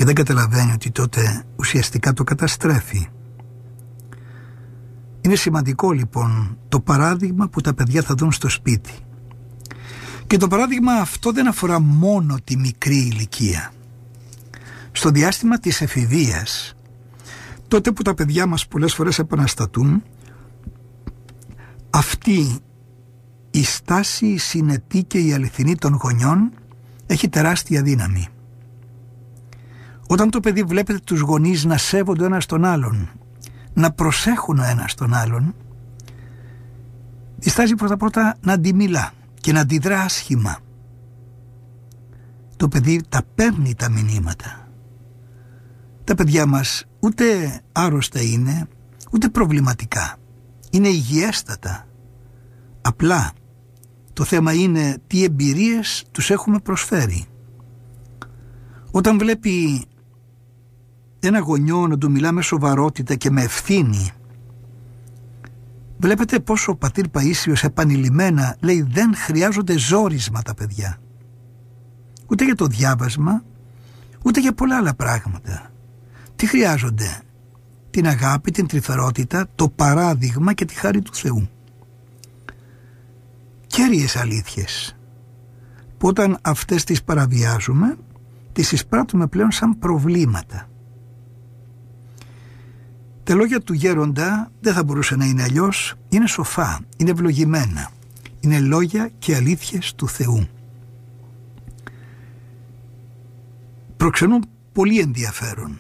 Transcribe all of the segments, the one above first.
και δεν καταλαβαίνει ότι τότε ουσιαστικά το καταστρέφει. Είναι σημαντικό λοιπόν το παράδειγμα που τα παιδιά θα δουν στο σπίτι. Και το παράδειγμα αυτό δεν αφορά μόνο τη μικρή ηλικία. Στο διάστημα της εφηβείας, τότε που τα παιδιά μας πολλές φορές επαναστατούν, αυτή η στάση, η συνετή και η αληθινή των γονιών έχει τεράστια δύναμη. Όταν το παιδί βλέπετε τους γονείς να σέβονται ο ένας τον άλλον, να προσέχουν ο ένας τον άλλον, διστάζει πρώτα να αντιμιλά και να αντιδρά άσχημα. Το παιδί τα παίρνει τα μηνύματα. Τα παιδιά μας ούτε άρρωστα είναι, ούτε προβληματικά. Είναι υγιέστατα. Απλά το θέμα είναι τι εμπειρίες τους έχουμε προσφέρει. Όταν βλέπει ένα γονιό να του μιλά με σοβαρότητα και με ευθύνη, βλέπετε πόσο ο πατήρ Παΐσιος επανειλημμένα λέει δεν χρειάζονται ζόρισμα τα παιδιά. Ούτε για το διάβασμα, ούτε για πολλά άλλα πράγματα. Τι χρειάζονται? Την αγάπη, την τρυφερότητα, το παράδειγμα και τη χάρη του Θεού. Κέρυες αλήθειες που όταν αυτές τις παραβιάζουμε, τις εισπράττουμε πλέον σαν προβλήματα. Τα λόγια του γέροντα δεν θα μπορούσε να είναι αλλιώς, είναι σοφά, είναι ευλογημένα, είναι λόγια και αλήθειες του Θεού. Προξενούν πολύ ενδιαφέρον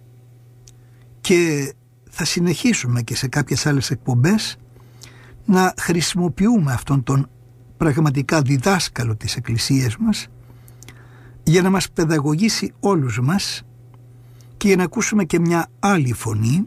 και θα συνεχίσουμε και σε κάποιες άλλες εκπομπές να χρησιμοποιούμε αυτόν τον πραγματικά διδάσκαλο της Εκκλησίας μας για να μας παιδαγωγήσει όλους μας και για να ακούσουμε και μια άλλη φωνή,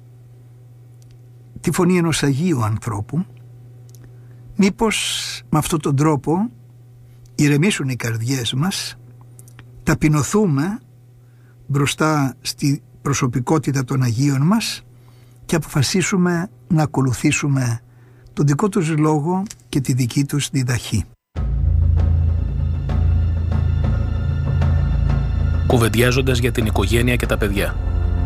τη φωνή ενός Αγίου ανθρώπου. Μήπως με αυτόν τον τρόπο ηρεμήσουν οι καρδιές μας, ταπεινωθούμε μπροστά στη προσωπικότητα των Αγίων μας και αποφασίσουμε να ακολουθήσουμε τον δικό τους λόγο και τη δική τους διδαχή. Κουβεντιάζοντας για την οικογένεια και τα παιδιά.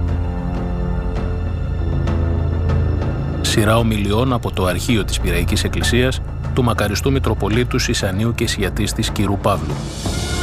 Σειρά ομιλιών από το αρχείο της Πειραϊκής Εκκλησίας του μακαριστού Μητροπολίτου Σισανίου και Σιατίστης κ. Παύλου.